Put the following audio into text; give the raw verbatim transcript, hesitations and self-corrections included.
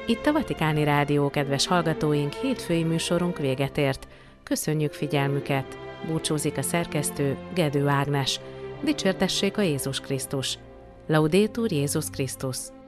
Itt a Vatikáni Rádió, kedves hallgatóink, hétfői műsorunk véget ért. Köszönjük figyelmüket! Búcsúzik a szerkesztő, Gedő Ágnes. Dicsértessék a Jézus Krisztus! Laudetur Jézus Krisztus!